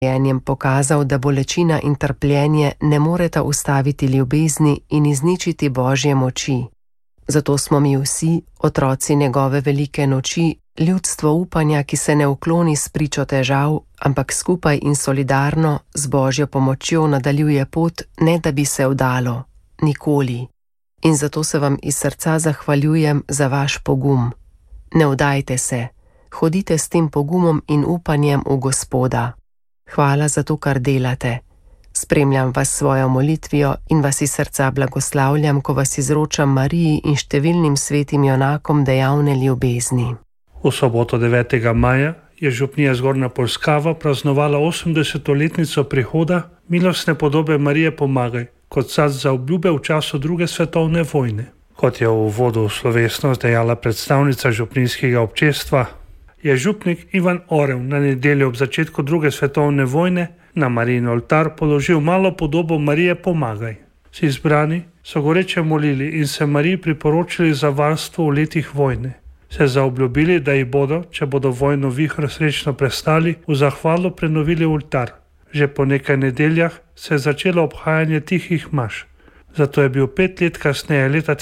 življenjem pokazal, da bolečina in trpljenje ne moreta ustaviti ljubezni in izničiti Božje moči. Zato smo mi vsi, otroci njegove velike noči, ljudstvo upanja, ki se ne ukloni spričo težav, ampak skupaj in solidarno z Božjo pomočjo nadaljuje pot, ne da bi se vdalo, nikoli. In zato se vam iz srca zahvaljujem za vaš pogum. Ne vdajte se, hodite s tem pogumom in upanjem v Gospoda. Hvala za to, kar delate. Spremljam vas svojo molitvijo in vas iz srca blagoslavljam, ko vas izročam Mariji in številnim svetim junakom dejavne ljubezni. V soboto 9. maja je župnija Zgornja Polskava praznovala 80-letnico prihoda milostne podobe Marije Pomagaj kot sad za obljube v času druge svetovne vojne. Kot je v uvodu v slovesnost dejala predstavnica župnijskega občestva, je župnik Ivan Orel na nedeljo ob začetku druge svetovne vojne na Marijin oltar položil malo podobo Marije Pomagaj. Vsi izbrani so goreče molili in se Mariji priporočili za varstvo v letih vojne. Se zaobljubili, da jih bodo, če bodo vojno vihro srečno prestali, v zahvalo prenovili oltar. Že po nekaj nedeljah se je začelo obhajanje tihih maš. Zato je bil 5 let kasneje, leta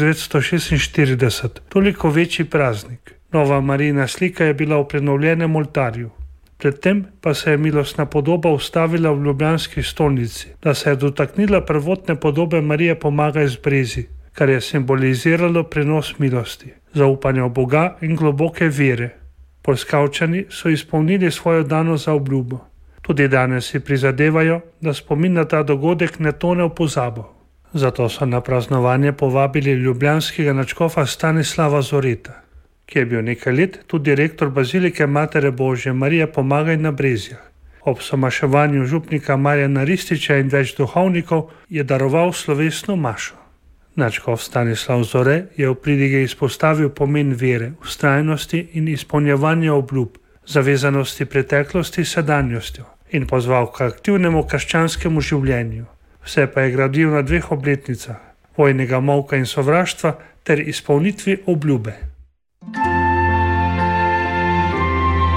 1946, toliko večji praznik. Nova Marijina slika je bila v prenovljenem oltarju. Predtem pa se je milostna podoba ustavila v ljubljanski stolnici, da se je dotaknila prvotne podobe Marije Pomagaj z Brezi, kar je simboliziralo prenos milosti, zaupanja v Boga in globoke vere. Polskavčani so izpolnili svojo dano za obljubo. Tudi danes si prizadevajo, da spomin na ta dogodek ne tone v pozabo. Zato so na praznovanje povabili ljubljanskega nadškofa Stanislava Zoreta, ki je bil nekaj let tudi rektor Bazilike Matere Božje Marije Pomagaj na Brezjah. Ob somaševanju župnika Marjana Rističa in več duhovnikov je daroval slovesno mašo. Nadškof Stanislav Zore je v pridige izpostavil pomen vere, vztrajnosti in izpolnjevanja obljub, zavezanosti preteklosti s sedanjostjo in pozval k aktivnemu krščanskemu življenju. Vse pa je gradil na 2 obletnicah, vojnega molka in sovraštva ter izpolnitvi obljube.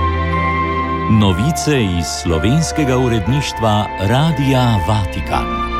Novice iz slovenskega uredništva Radia Vatikan.